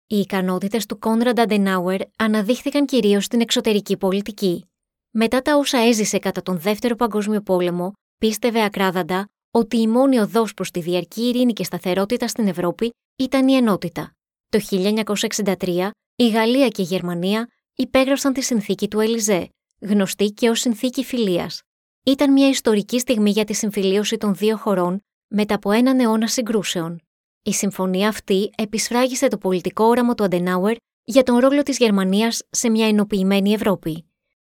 Οι ικανότητες του Κόνραντ Αντενάουερ αναδείχθηκαν κυρίως στην εξωτερική πολιτική. Μετά τα όσα έζησε κατά τον Δεύτερο Παγκόσμιο Πόλεμο, πίστευε ακράδαντα ότι η μόνη οδός προς τη διαρκή ειρήνη και σταθερότητα στην Ευρώπη ήταν η ενότητα. Το 1963, η Γαλλία και η Γερμανία υπέγραψαν τη συνθήκη του Ελιζέ, γνωστή και ως συνθήκη φιλίας. Ήταν μια ιστορική στιγμή για τη συμφιλίωση των δύο χωρών μετά από έναν αιώνα συγκρούσεων. Η συμφωνία αυτή επισφράγισε το πολιτικό όραμα του Αντενάουερ για τον ρόλο της Γερμανίας σε μια ενοποιημένη Ευρώπη.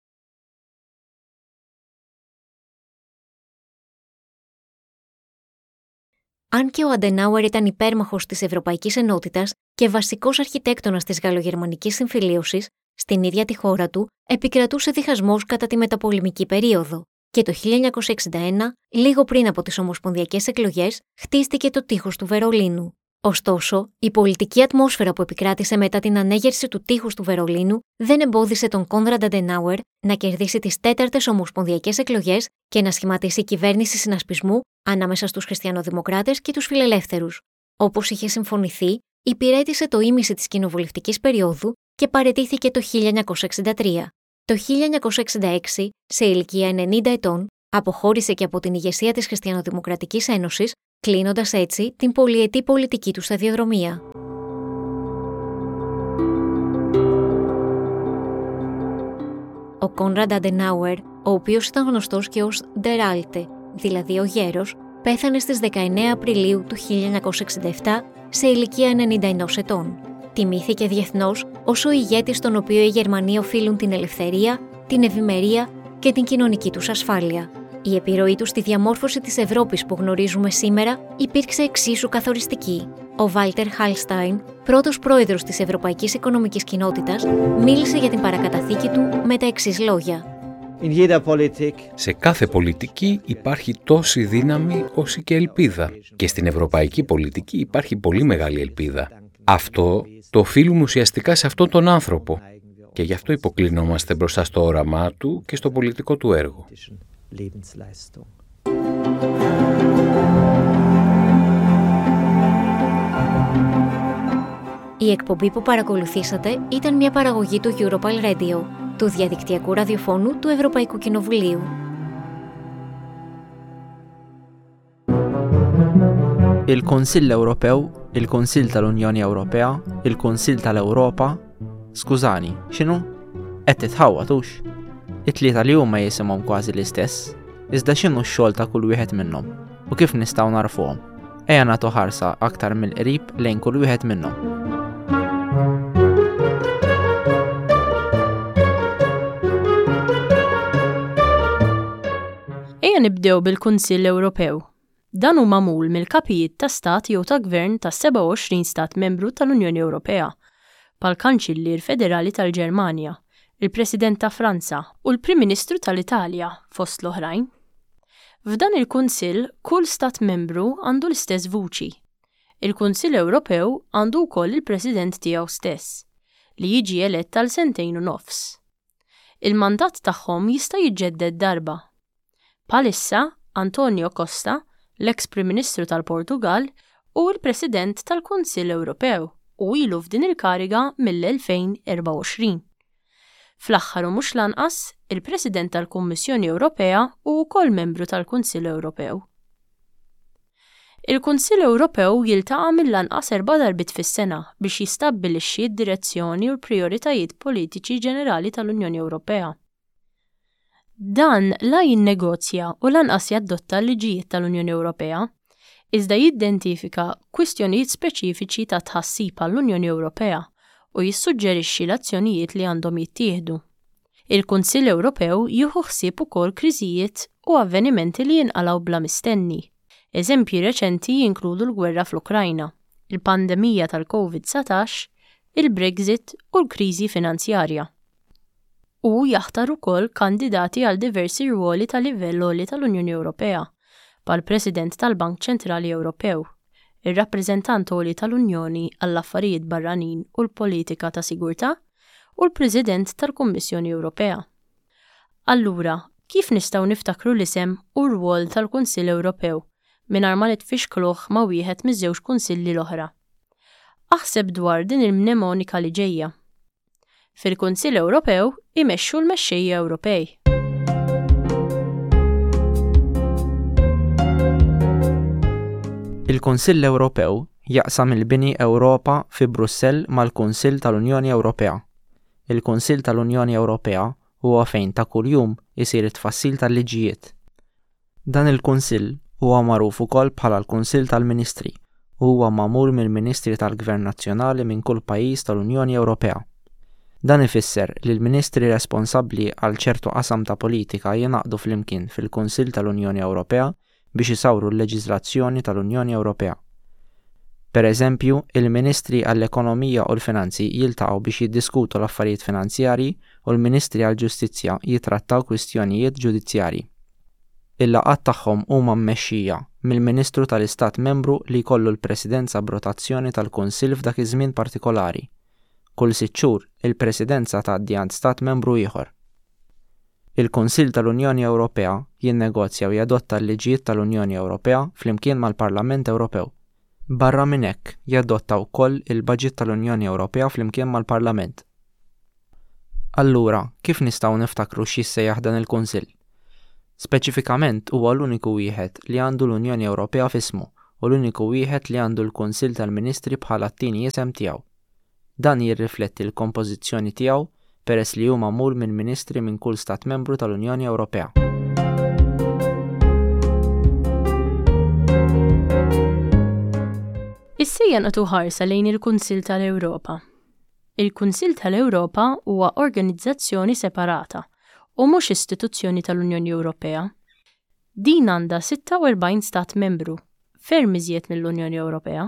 Αν και ο Αντενάουερ ήταν υπέρμαχος της Ευρωπαϊκής Ενότητας και βασικός αρχιτέκτονας της γαλλογερμανικής συμφιλίωσης, στην ίδια τη χώρα του επικρατούσε διχασμός κατά τη μεταπολεμική περίοδο και το 1961, λίγο πριν από τις ομοσπονδιακές εκλογές, χτίστηκε το τείχος του Βερολίνου. Ωστόσο, η πολιτική ατμόσφαιρα που επικράτησε μετά την ανέγερση του τείχους του Βερολίνου δεν εμπόδισε τον Κόνραντ Αντενάουερ να κερδίσει τις τέταρτες ομοσπονδιακές εκλογές και να σχηματίσει κυβέρνηση συνασπισμού ανάμεσα στους χριστιανοδημοκράτες και τους φιλελεύθερους. Όπως είχε συμφωνηθεί, υπηρέτησε το ήμιση της κοινοβουλευτικής περίοδου και παραιτήθηκε το 1963. Το 1966, σε ηλικία 90 ετών, αποχώρησε και από την ηγεσία της Χριστιανοδημοκρατικής Ένωσης, κλείνοντας έτσι την πολυετή πολιτική του σταδιοδρομία. Ο Κόνραντ Αντενάουερ, ο οποίος ήταν γνωστός και ως Der Alte, δηλαδή ο γέρος, πέθανε στις 19 Απριλίου του 1967 σε ηλικία 91 ετών. Τιμήθηκε διεθνώς ως ο ηγέτης στον οποίο οι Γερμανοί οφείλουν την ελευθερία, την ευημερία και την κοινωνική τους ασφάλεια. Η επιρροή του στη διαμόρφωση της Ευρώπης που γνωρίζουμε σήμερα υπήρξε εξίσου καθοριστική. Ο Βάλτερ Χάλσταϊν, πρώτος πρόεδρος της Ευρωπαϊκής Οικονομικής Κοινότητας, μίλησε για την παρακαταθήκη του με τα εξής λόγια. Σε κάθε πολιτική υπάρχει τόση δύναμη όση και ελπίδα. Και στην ευρωπαϊκή πολιτική υπάρχει πολύ μεγάλη ελπίδα. Αυτό το οφείλουμε ουσιαστικά σε αυτόν τον άνθρωπο. Και γι' αυτό υποκλεινόμαστε μπροστά στο όραμά του και στο πολιτικό του έργο. Η εκπομπή που παρακολουθήσατε ήταν μια παραγωγή του Europal Radio, του διαδικτυακού ραδιοφώνου του Ευρωπαϊκού Κοινοβουλίου. Il Consiglio Ewropew, il Consill tal-Unjoni Ewropea, il Consill tal-Ewropa. Skużani, x'inhu? Qed titħawwatux? It-tlieta li huma jisimhom kważi l-istess, iżda x'inhu x-xogħol ta' kull wieħed minnhom u kif nistgħu narfuhom. Ejja nagħtu ħarsa aktar mill-qrib lejn kull wieħed minnhom. Ejja nibdew bil-Kunsill Ewropew. Dan hu magħmul mill-kapijiet ta' stat jew ta' gvern ta' 27 stat membru tal-Unjoni Ewropea, bħall-Kanċillier Federali tal-Ġermanja, il-President ta' Franza u l-Prim Ministru tal-Italja fost l-oħrajn. F'dan il-Kunsill kull stat membru għandu l-istess vuċi. Il-Kunsill Ewropew għandu wkoll il-President tiegħu stess, li jiġi elett tal 2 u nofs. Il-mandat tagħhom jista' jiġġedded darba. Bħalissa Antonio Costa, l-eks Prim Ministru tal-Portugal u l-President tal-Kunsill Ewropew u ilu f'din il-kariga mill-2024. Fl-aħħar u mhux lanqas, il-President tal-Kummissjoni Ewropea u wkoll membru tal-Kunsill Ewropew. Il-Kunsill Ewropew jiltaqa' mill-anqas 4 darbit fis-sena biex jistabbilixxi d-direzzjoni u l-prijoritajiet politiċi ġenerali tal-Unjoni Ewropea. Dan la jinnegozja u lanqas jaddotta l-liġijiet tal-Unjoni Ewropea, iżda jidentifika kwistjonijiet speċifiċi ta' tħassib għall-Unjoni Ewropea u jissuġġerixxi l-azzjonijiet li għandhom jittieħdu. Il-Kunsill Ewropew jieħu ħsieb ukoll kriżijiet u avvenimenti li jinqalgħu bla mistenni. Eżempji reċenti jinkludu l-gwerra fl-Ukrajna, il-pandemija tal-COVID-19, il-Brexit u l-kriżi finanzjarja. U jaħtar ukoll kandidati għal diversi ruoli ta' livell għoli tal-Unjoni Ewropea, bħall-President tal-Bank Ċentrali Ewropew, ir-Rappreżentant għoli tal-Unjoni għall-Affarijiet Barranin u l-Politika ta' Sigurtà u l-President tal-Kummissjoni Ewropea. Allura, kif nistgħu niftakru l-isem u r-rwol tal-Kunsill Ewropew mingħajr ma nitfixkluh ma' wieħed miż-żewġ kunsilli l-oħra? Aħseb dwar din il-mnemonika li ġejja. Fil-Kunsill Ewropew imexxu l-mexxejja Ewropej. Il-Kunsill Ewropew jaqsam il-bini Ewropa fi Brussell mal-Kunsill tal-Unjoni Ewropea. Il-Kunsill tal-Unjoni Ewropea huwa fejn ta' kuljum isir it-tfassil tal-liġijiet. Dan il-Kunsill huwa magħruf ukoll bħala l-Kunsill tal-Ministri u huwa magħmul mill-Ministri tal-Gvern Nazzjonali minn kull pajjiż tal-Unjoni Ewropea. Dan ifisser li l-Ministri responsabbli għal ċertu qasam ta' politika jingħaqdu flimkien fil-Kunsill tal-Unjoni Ewropea biex isawru l-leġiżlazzjoni tal-Unjoni Ewropea. Pereżempju, il-Ministri għall-Ekonomija u l-Finanzi jiltaqgħu biex jiddiskutu l-affarijiet finanzjarji u l-Ministri għall-Ġustizzja jittrattaw kwistjonijiet ġudizzjarji. Il-laqgħat tagħhom huma mmexxija mill-Ministru tal-Istat Membru li jkollu l-Presidenza b'rotazzjoni tal-Kunsill f'dak iż-żmien partikolari. Kull 6 xhur il-Presidenza tgħaddi għand Stat Membru ieħor. Il-Kunsill tal-Unjoni Ewropea jinnegozja u jadotta l-liġijiet tal-Unjoni Ewropea flimkien mal-Parlament Ewropew. Barra minn hekk jadotta wkoll il-Baġit tal-Unjoni Ewropea flimkien mal-Parlament. Allura, kif nistgħu niftakru x'jissejjaħ dan il-Kunsill? Speċifikament huwa l-uniku wieħed li għandu l-Unjoni Ewropea f'ismu u l-uniku wieħed li għandu l-Kunsill tal-Ministri bħala t-tieni isem tiegħu. Dan jirrifletti l-kompożizzjoni tiegħu peress li hu magħmul minn ministri minn kull stat membru tal-Unjoni Ewropea. Issejja nagħtu ħarsa lejn il-Kunsill tal-Ewropa. Il-Kunsill tal-Ewropa huwa organizzazzjoni separata u mhux istituzzjoni tal-Unjoni Ewropea. Din għandha 46 stat membru, ferm iżjed mill-Unjoni Ewropea.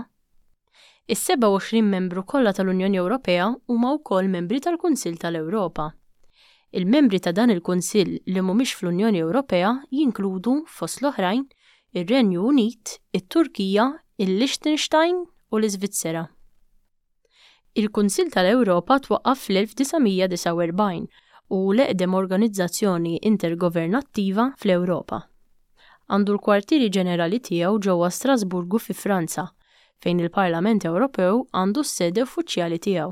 Is-27 membru kollha tal-Unjoni Ewropea huma wkoll membri tal-Kunsill tal-Ewropa. Il-membri ta' dan il-Kunsill li mhumiex fl-Unjoni Ewropea jinkludu fost l-oħrajn ir-Renju Unit, it-Turkija, il-Liechtenstein u l-Iżvizzera. Il-Kunsill tal-Ewropa twaqqaf fl-1949 u l-eqdem organizzazzjoni intergovernattiva fl-Ewropa. Għandu l-kwartieri ġenerali tiegħu ġewwa Strasburgu fi Franza, fejn il-Parlament Ewropew għandu s-sede uffiċjali tiegħu.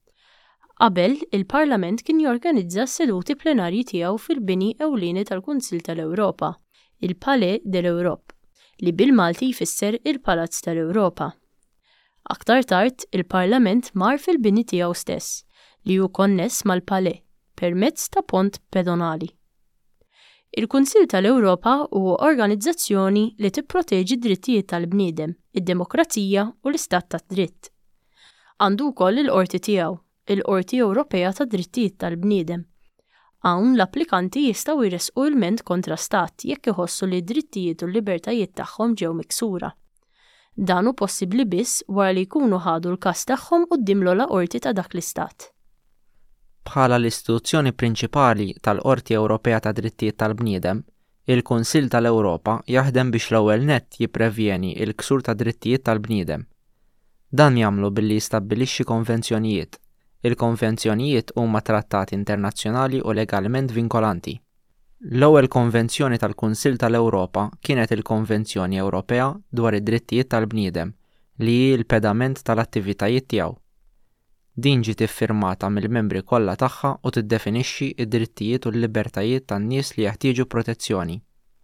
Qabel, il-Parlament kien jorganizza s-seduti plenarji tiegħu fil-bini ewlieni tal-Kunsill tal-Ewropa, il-Palais de l'Europe, li bil-Malti jfisser il-Palazz tal-Ewropa. Aktar tard, il-Parlament mar fil-bini tiegħu stess, li hu konness mal-Palais permezz ta' pont pedonali. Il-Kunsill tal-Ewropa huwa organizzazzjoni li tipproteġi d-drittijiet tal-bniedem, id-demokrazija u l-istat ta' dritt. Għandu wkoll il-qorti tiegħu, il-Qorti Ewropea ta' Drittijiet tal-Bniedem. Hawn l-applikanti jistgħu jresqu ilment kontra stat jekk iħossu li d-drittijiet u l-libertajiet tagħhom ġew miksura. Dan hu possibbli biss wara li jkunu ħadu l-każ tagħhom quddiem l-ogħla qorti ta' dak l-istat. Bħala l-istituzzjoni prinċipali tal-Qorti Ewropea ta' Drittijiet tal-Bniedem, il-Kunsill tal-Ewropa jaħdem biex l-ewwel nett jipprevjeni l-ksur ta' drittijiet tal-bniedem. Dan jagħmlu billi jistabbilixxi konvenzjonijiet. Il-konvenzjonijiet huma trattati internazzjonali u legalment vinkolanti. L-ewwel konvenzjoni tal-Kunsill tal-Ewropa kienet il-Konvenzjoni Ewropea dwar id-drittijiet tal-bniedem li hi l-pedament tal-attivitajiet tiegħu. Din ġiet iffirmata mill-membri kollha tagħha u tiddefinixxi d-drittijiet u l-libertajiet tan-nies li jeħtieġu protezzjoni.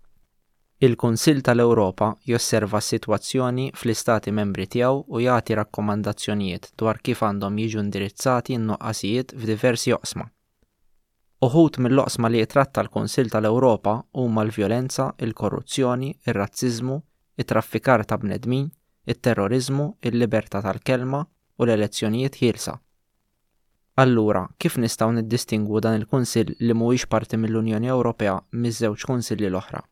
Il-Kunsill tal-Ewropa josserva s-sitwazzjoni fl-istati membri tiegħu u jagħti rakkomandazzjonijiet dwar kif għandhom jiġu indirizzati n-nuqqasijiet f'diversi oqsma. Uħud mill-oqsma li jitratta l-Kunsill tal-Ewropa huma l-vjolenza, il-korruzzjoni, ir-razziżmu, it-traffikar ta' bnedmin, it-terrorizmu, il-libertà tal-kelma u l-elezzjonijiet ħielsa. Allura, kif nistgħu niddistingwu dan il-Kunsill li mhuwiex parti mill-Unjoni Ewropea miż-żewġ kunsilli l-oħra?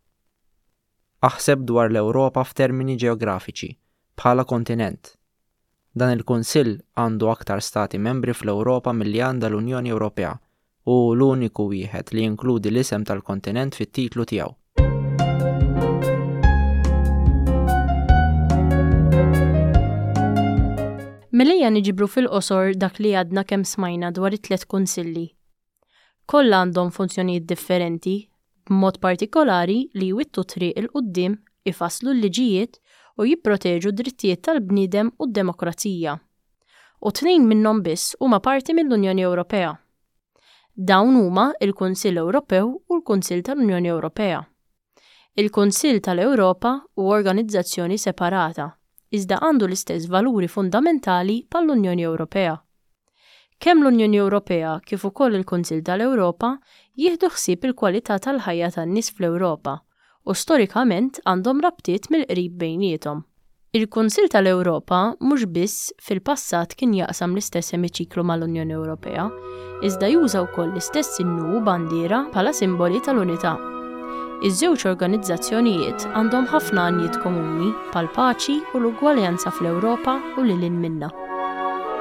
Aħseb dwar l-Ewropa f'termini ġeografiċi, bħala kontinent. Dan il-Kunsill għandu aktar stati membri fl-Ewropa milli għandha l-Unjoni Ewropea u l-uniku wieħed li jinkludi l-isem tal-kontinent fit-titlu tiegħu. Mela niġibru fil-qosor dak li għadna kemm smajna dwar it-tliet kunsilli. Kollha għandhom funzjonijiet differenti, b'mod partikolari li jwittu triq il-qudiem, ifasslu l-liġijiet u jipproteġu d-drittijiet tal-bniedem u d-demokrazija. u 2 minnhom biss huma parti mill-Unjoni Ewropea. Dawn huma il-Kunsill Ewropew u l-Kunsill tal-Unjoni Ewropea. Il-Kunsill tal-Ewropa huwa organizzazzjoni separata, iżda għandu l-istess valuri fundamentali bħall-Unjoni Ewropea. Kemm l-Unjoni Ewropea kif ukoll il-Kunsill tal-Ewropa jieħdu ħsieb il-kwalità tal-ħajja tan-nies fl-Ewropa u storikament għandhom rabtiet mill-qrib bejniethom. Il-Kunsill tal-Ewropa mhux biss fil-passat kien jaqsam l-istess emiċiklu mal-Unjoni Ewropea, iżda juża wkoll l-istess sinnu u bandiera bħala simboli tal-unità. Iż-żewġ organizzazzjonijiet għandhom ħafna għanijiet komuni bħall-paċi u l-ugwaljanza fl-Ewropa u lil minna.